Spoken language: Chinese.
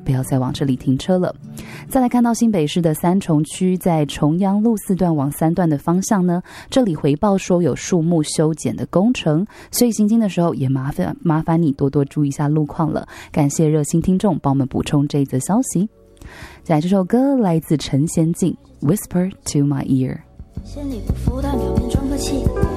不要再往这里停车了。再来看到新北市的三重区，在重阳路4段往3段的方向呢，这里回报说有树木修剪的工程，所以行经的时候也麻烦你多多注意一下路况了。感谢热心听众帮我们补充这一则消息。再来这首歌来自陈娴静 Whisper to my ear。 心里不服但表面装个气，